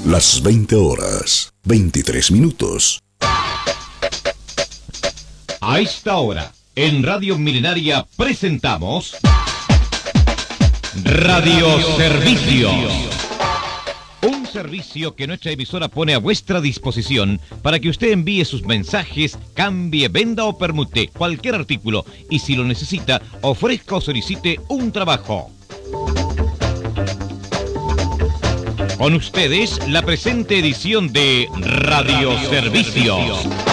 Las 20 horas, 23 minutos. A esta hora, en Radio Milenaria presentamos Radio Servicio. Un servicio que nuestra emisora pone a vuestra disposición para que usted envíe sus mensajes, cambie, venda o permute cualquier artículo y si lo necesita, ofrezca o solicite un trabajo. Con ustedes, la presente edición de Radio Servicio.